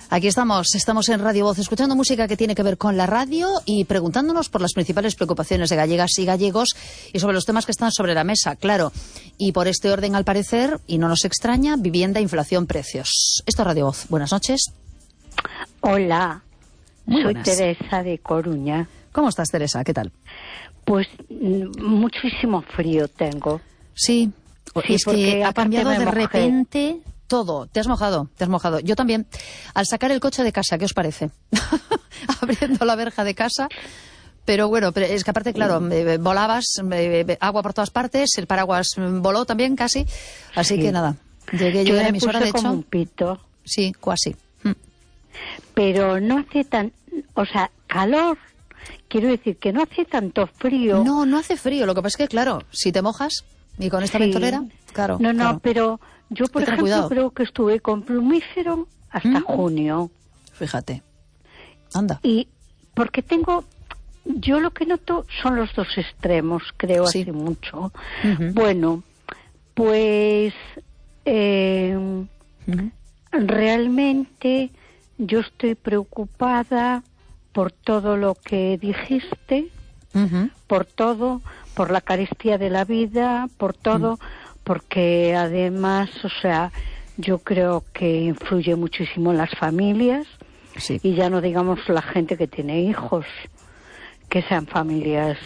Aquí estamos en Radio Voz, escuchando música que tiene que ver con la radio y preguntándonos por las principales preocupaciones de gallegas y gallegos y sobre los temas que están sobre la mesa, claro. Y por este orden, al parecer, y no nos extraña, vivienda, inflación, precios. Esto es Radio Voz. Buenas noches. Hola, Muy soy buenas. Teresa de Coruña. ¿Cómo estás, Teresa? ¿Qué tal? Pues muchísimo frío tengo. Sí, Sí, es porque que ha aparte cambiado me de mojé. repente todo. Te has mojado. Yo también. Al sacar el coche de casa, ¿qué os parece? Abriendo la verja de casa. Pero bueno, es que aparte, claro, volabas, agua por todas partes, el paraguas voló también casi. Así Sí. que nada, llegué yo a la me emisora, puse de como hecho. un pito, Sí, casi. pero no hace calor. Quiero decir que no hace tanto frío. No hace frío. Lo que pasa es que, claro, si te mojas y con esta Sí. ventolera, claro. No, claro. pero yo, por Ten ejemplo, cuidado. creo que estuve con plumífero hasta junio. Fíjate. Anda. Y porque yo lo que noto son los dos extremos, creo, Sí. hace mucho. Ujú. Bueno, pues realmente yo estoy preocupada por todo lo que dijiste, Ujú. por la carestía de la vida, por todo, porque además, o sea, yo creo que influye muchísimo en las familias. Sí. Y ya no digamos la gente que tiene hijos, que sean familias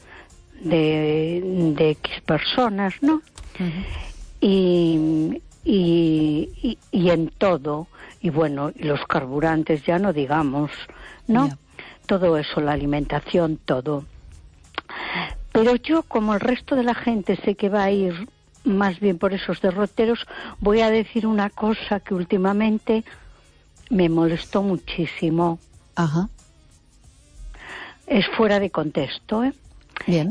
de X personas, ¿no? Ujú. Y en todo, y bueno, y los carburantes ya no digamos, ¿no? Ya. Todo eso, la alimentación, todo. Pero yo, como el resto de la gente sé que va a ir más bien por esos derroteros, voy a decir una cosa que últimamente me molestó muchísimo. Ajá. Es fuera de contexto, ¿eh? Bien.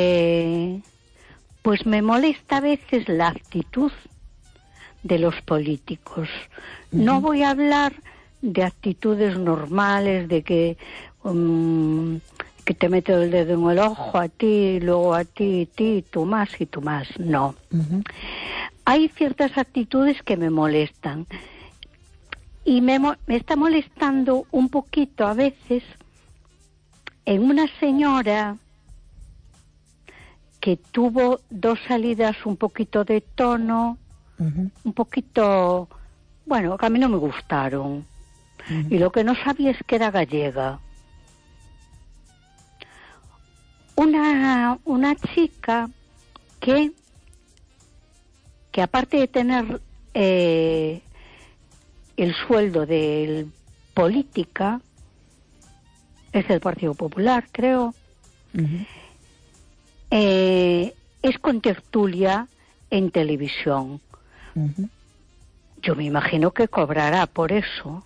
Pues me molesta a veces la actitud de los políticos. No voy a hablar de actitudes normales, de que te meto el dedo en el ojo a ti, luego a ti, tú más y tú más. No. Ujú. Hay ciertas actitudes que me molestan. Y me está molestando un poquito a veces en una señora que tuvo dos salidas un poquito de tono, Ujú. un poquito, bueno, que a mí no me gustaron. Y lo que no sabía es que era gallega. Una chica que aparte de tener el sueldo de política, es del Partido Popular, creo, Ujú. es contertulia en televisión. Ujú. Yo me imagino que cobrará por eso.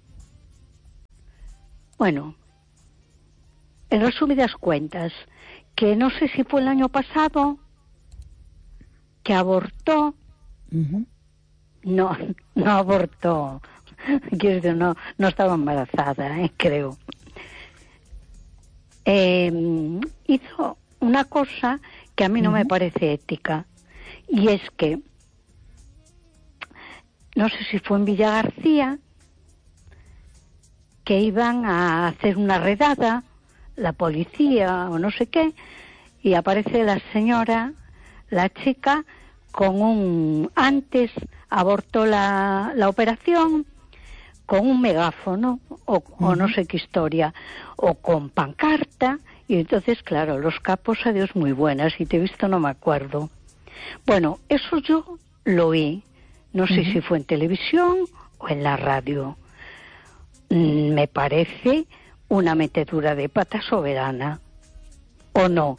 Bueno, en resumidas cuentas, que no sé si fue el año pasado, que abortó. Ujú. No abortó. Quiero decir, no estaba embarazada, creo. Hizo una cosa que a mí no me parece ética. Y es que, no sé si fue en Villa García, que iban a hacer una redada, la policía o no sé qué, y aparece la señora, la chica, antes abortó la operación con un megáfono o no sé qué historia, o con pancarta, y entonces, claro, los capos, adiós, muy buenas, y te he visto, no me acuerdo. Bueno, eso yo lo oí, no sé si fue en televisión o en la radio. Me parece una metedura de pata soberana, ¿o no?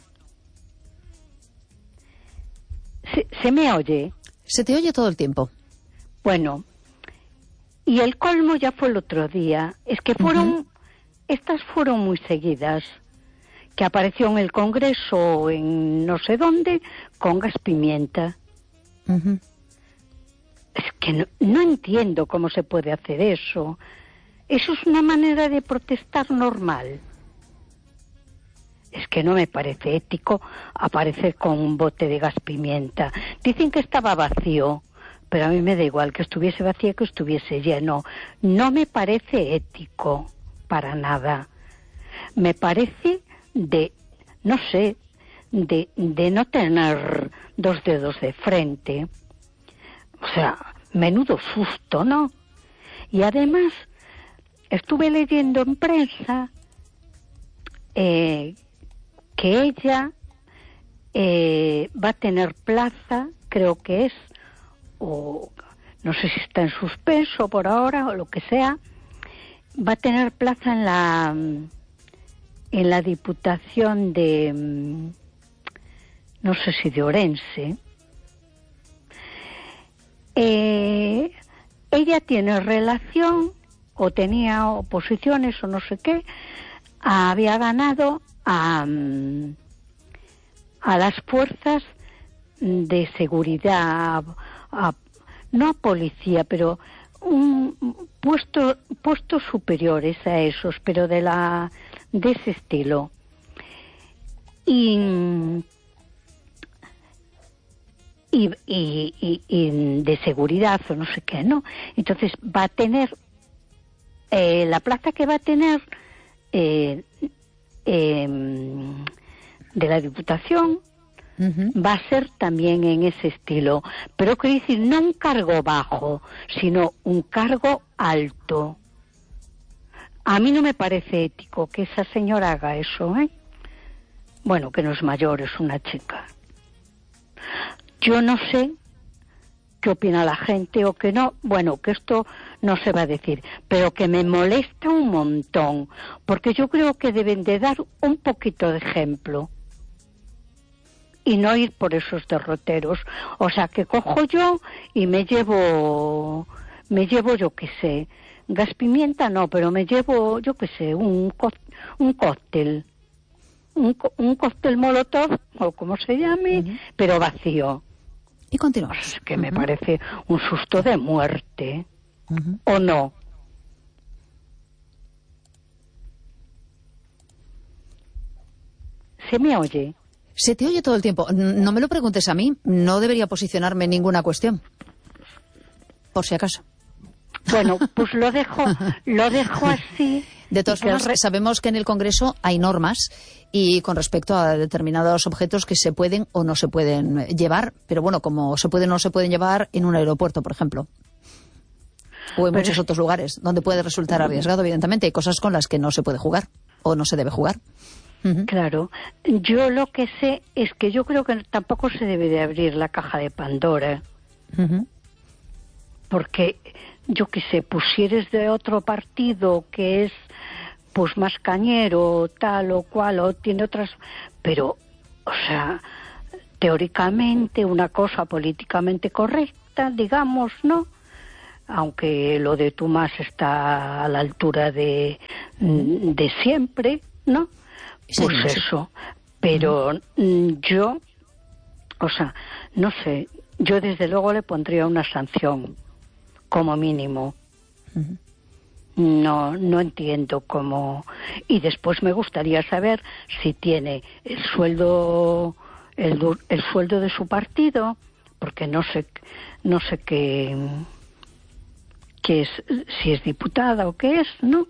¿Se me oye? Se te oye todo el tiempo. Bueno, y el colmo ya fue el otro día. Es que estas fueron muy seguidas, que apareció en el Congreso o en no sé dónde, con gas pimienta. Ujú. Es que no entiendo cómo se puede hacer eso. Eso es una manera de protestar normal. Es que no me parece ético aparecer con un bote de gas pimienta. Dicen que estaba vacío, pero a mí me da igual que estuviese vacía que estuviese lleno. No me parece ético para nada. Me parece no sé, de no tener dos dedos de frente. O sea, menudo susto, ¿no? Y además, estuve leyendo en prensa que ella va a tener plaza, creo que es, o no sé si está en suspenso por ahora o lo que sea, va a tener plaza en la Diputación de, no sé si de Orense. Ella tiene relación, o tenía oposiciones, o no sé qué, había ganado a las fuerzas de seguridad, no a policía, pero puestos superiores a esos, pero de ese estilo. Y de seguridad o no sé qué, ¿no? Entonces va a tener la plaza que va a tener de la Diputación, va a ser también en ese estilo, pero quiero decir, no un cargo bajo, sino un cargo alto. A mí no me parece ético que esa señora haga eso, ¿eh? Bueno, que no es mayor, es una chica. Yo no sé qué opina la gente o que no, bueno, que esto no se va a decir, pero que me molesta un montón, porque yo creo que deben de dar un poquito de ejemplo y no ir por esos derroteros. O sea, que cojo yo y me llevo yo qué sé, gas pimienta no, pero me llevo, yo qué sé, un cóctel, un cóctel molotov, o como se llame, pero vacío. Y continuamos. Es que me parece un susto de muerte, ¿o no? ¿Se me oye? Se te oye todo el tiempo. No me lo preguntes a mí, no debería posicionarme en ninguna cuestión, por si acaso. Bueno, pues lo dejo así. De todas formas, sabemos que en el Congreso hay normas y con respecto a determinados objetos que se pueden o no se pueden llevar, pero bueno, como se pueden o no se pueden llevar en un aeropuerto, por ejemplo, o en muchos otros lugares donde puede resultar arriesgado, evidentemente. Hay cosas con las que no se puede jugar o no se debe jugar. Claro, yo lo que sé es que yo creo que tampoco se debe de abrir la caja de Pandora, porque yo qué sé, pues si eres de otro partido que es pues más cañero, tal o cual, o tiene otras, pero, o sea, teóricamente una cosa políticamente correcta, digamos, ¿no? Aunque lo de Tomás está a la altura de siempre, ¿no? Pues eso, pero yo, o sea, no sé, yo desde luego le pondría una sanción, como mínimo. No entiendo cómo. Y después me gustaría saber si tiene el sueldo de su partido, porque no sé qué es, si es diputada o qué es, ¿no?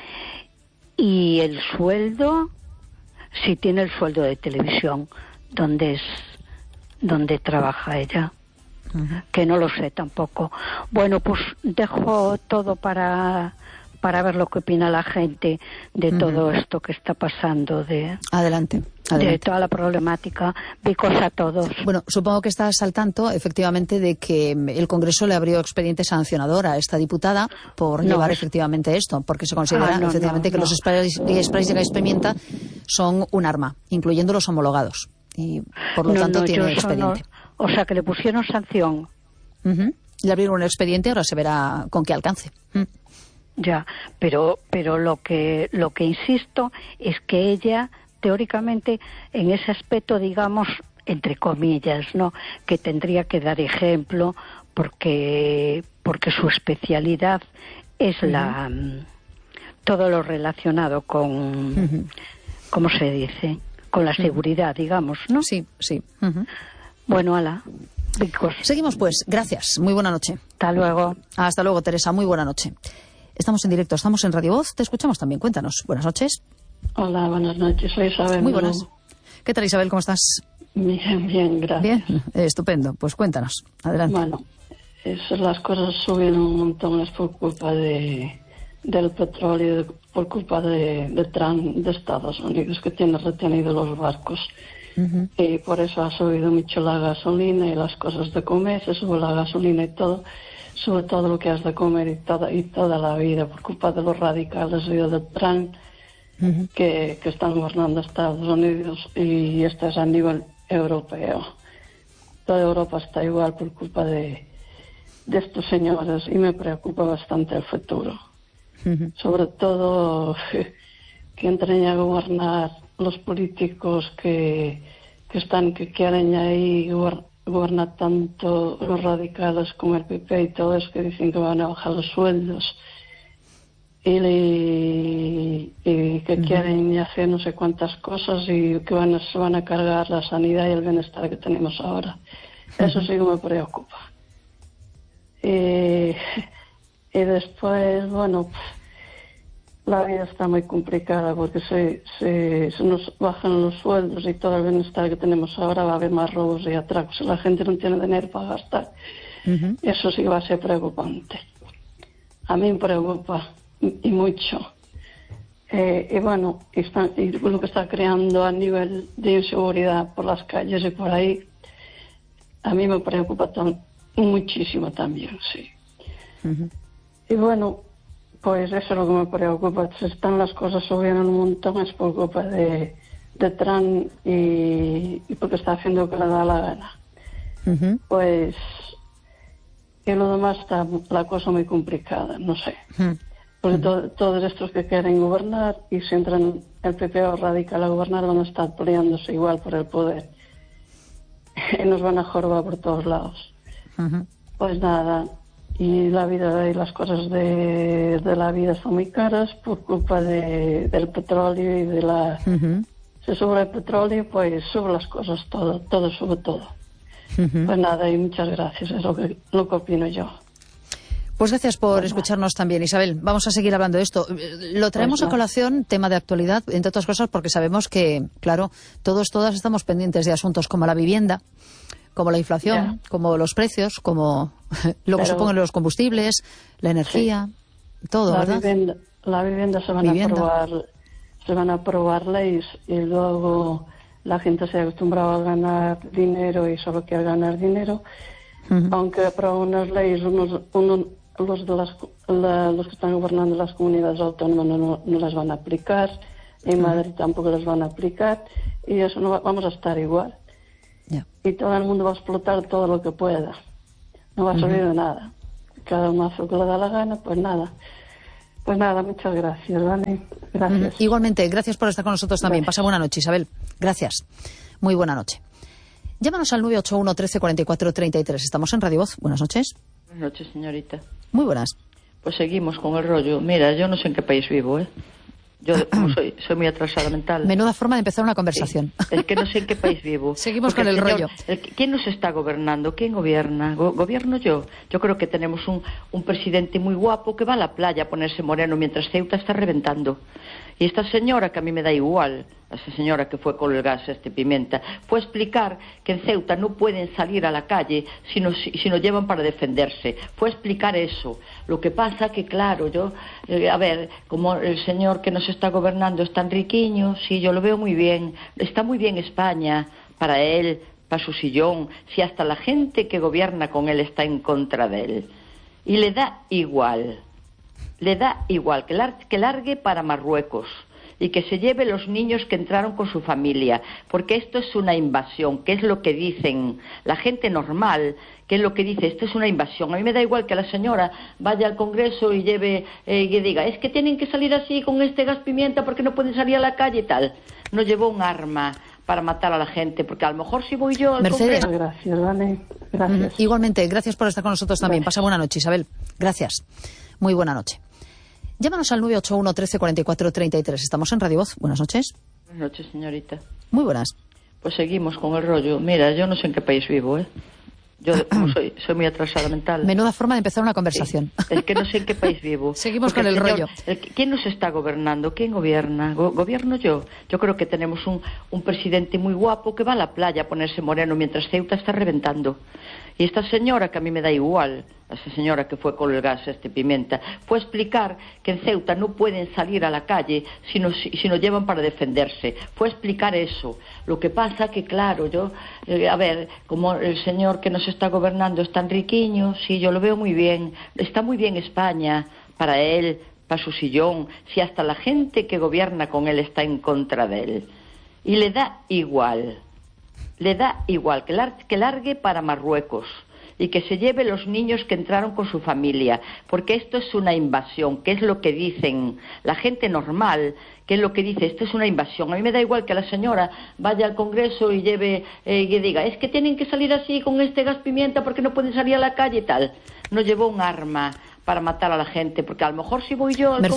Y el sueldo, si tiene el sueldo de televisión, donde trabaja ella. Que no lo sé tampoco. Bueno, pues dejo todo para ver lo que opina la gente de todo esto que está pasando, Adelante. De toda la problemática. Vicos a todos. Bueno, supongo que estás al tanto, efectivamente, de que el Congreso le abrió expediente sancionador a esta diputada por llevar efectivamente esto, porque se considera efectivamente que los sprays de gas pimienta son un arma, incluyendo los homologados. Y por lo tanto tiene expediente. O sea, que le pusieron sanción. Le abrieron un expediente, ahora se verá con qué alcance. Ya, pero lo que insisto es que ella, teóricamente, en ese aspecto, digamos, entre comillas, ¿no?, que tendría que dar ejemplo porque su especialidad es todo lo relacionado con, ¿cómo se dice?, con la seguridad, digamos, ¿no? Sí. Bueno, ala. ricos. Seguimos pues. Gracias. Muy buena noche. Hasta luego. Hasta luego, Teresa. Muy buena noche. Estamos en directo, estamos en Radio Voz. Te escuchamos también. Cuéntanos. Buenas noches. Hola, buenas noches. Soy Isabel. Muy buenas. ¿Qué tal, Isabel? ¿Cómo estás? Bien, gracias. Bien, estupendo. Pues cuéntanos. Adelante. Bueno, las cosas subieron un montón. Es por culpa del petróleo, por culpa de Trump de Estados Unidos, que tiene retenido los barcos. Y por eso ha subido mucho la gasolina y las cosas de comer. Se sube la gasolina y todo. Sube todo lo que has de comer y toda la vida por culpa de los radicales y de Trump que están gobernando Estados Unidos, y esto es a nivel europeo. Toda Europa está igual por culpa de estos señores, y me preocupa bastante el futuro. Sobre todo que entren a gobernar los políticos que quieren ahí gobernar, tanto los radicales como el PP y todo eso, que dicen que van a bajar los sueldos y que quieren hacer no sé cuántas cosas, y que se van a cargar la sanidad y el bienestar que tenemos ahora. Eso sí que me preocupa. Y después, bueno, la vida está muy complicada, porque se nos bajan los sueldos y todo el bienestar que tenemos ahora, va a haber más robos y atracos. La gente no tiene dinero para gastar. Eso sí va a ser preocupante. A mí me preocupa y mucho. Y bueno, y lo que está creando a nivel de inseguridad por las calles y por ahí, a mí me preocupa muchísimo también, sí. Y bueno, pues eso es lo que me preocupa. Se están las cosas subiendo un montón, es por culpa de Trump y porque está haciendo lo que le da la gana. Pues, y lo demás está la cosa muy complicada, no sé. Porque todos estos que quieren gobernar, y si entran el PP o radical a gobernar, van a estar peleándose igual por el poder. Y nos van a jorobar por todos lados. Pues nada, y la vida y las cosas de la vida son muy caras por culpa del petróleo y de la... Se sube el petróleo, pues sube las cosas, todo sube todo. Pues nada, y muchas gracias, es lo que opino yo. Pues gracias por escucharnos también, Isabel. Vamos a seguir hablando de esto. Lo traemos a colación, tema de actualidad, entre otras cosas, porque sabemos que, claro, todas estamos pendientes de asuntos como la vivienda, como la inflación, como los precios, como lo que suponen los combustibles, la energía, todo, ¿verdad? La vivienda se van a aprobar leyes, y luego la gente se ha acostumbrado a ganar dinero y solo quiere ganar dinero. Aunque aprueban unas leyes, los que están gobernando las comunidades autónomas no las van a aplicar, en Madrid tampoco las van a aplicar, y eso vamos a estar igual. Y todo el mundo va a explotar todo lo que pueda, no va a servir de nada. Cada uno hace lo que le da la gana, pues nada. Pues nada, muchas gracias, ¿vale? Gracias. Igualmente, gracias por estar con nosotros también. Pasa buena noche, Isabel. Gracias. Muy buena noche. Llámanos al 981 13 44 33. Estamos en Radio Voz. Buenas noches. Buenas noches, señorita. Muy buenas. Pues seguimos con el rollo. Mira, yo no sé en qué país vivo, ¿eh? Yo soy muy atrasada mental. Menuda forma de empezar una conversación. Es que no sé en qué país vivo. Seguimos con el rollo. ¿Quién nos está gobernando? ¿Quién gobierna? ¿Gobierno yo? Yo creo que tenemos un presidente muy guapo que va a la playa a ponerse moreno mientras Ceuta está reventando. Y esta señora, que a mí me da igual, esa señora que fue con el gas Pimenta, fue a explicar que en Ceuta no pueden salir a la calle si no llevan para defenderse. Fue a explicar eso. Lo que pasa que, claro, a ver, como el señor que nos está gobernando es tan riquiño, sí, yo lo veo muy bien. Está muy bien España, para él, para su sillón, si hasta la gente que gobierna con él está en contra de él. Y le da igual que largue para Marruecos y que se lleve los niños que entraron con su familia, porque esto es una invasión, que es lo que dicen la gente normal, que es lo que dice, esto es una invasión. A mí me da igual que la señora vaya al Congreso y lleve, que diga, es que tienen que salir así con este gas pimienta porque no pueden salir a la calle y tal. No llevó un arma para matar a la gente, porque a lo mejor si voy yo al Mercedes. Congreso... Gracias, vale. Gracias. Igualmente, gracias por estar con nosotros también. Pasa buena noche, Isabel. Gracias. Muy buena noche. Llámanos al 981 13 44 33. Estamos en Radio Voz. Buenas noches. Buenas noches, señorita. Muy buenas. Pues seguimos con el rollo. Mira, yo no sé en qué país vivo, ¿eh? Yo como soy muy atrasada mental. Menuda forma de empezar una conversación. Sí. Es que no sé en qué país vivo. Seguimos con el rollo. ¿Quién nos está gobernando? ¿Quién gobierna? ¿Gobierno yo? Yo creo que tenemos un presidente muy guapo que va a la playa a ponerse moreno mientras Ceuta está reventando. Y esta señora, que a mí me da igual, esa señora que fue con el gas Pimienta, fue a explicar que en Ceuta no pueden salir a la calle si no llevan para defenderse. Fue a explicar eso. Lo que pasa que, claro, yo, a ver, como el señor que nos está gobernando es tan riquiño, sí, yo lo veo muy bien. Está muy bien España para él, para su sillón, si hasta la gente que gobierna con él está en contra de él. Y le da igual que largue para Marruecos y que se lleve los niños que entraron con su familia, porque esto es una invasión, que es lo que dicen la gente normal, que es lo que dice, esto es una invasión. A mí me da igual que la señora vaya al Congreso y lleve, y diga, es que tienen que salir así con este gas pimienta porque no pueden salir a la calle y tal. No llevó un arma para matar a la gente, porque a lo mejor si voy yo al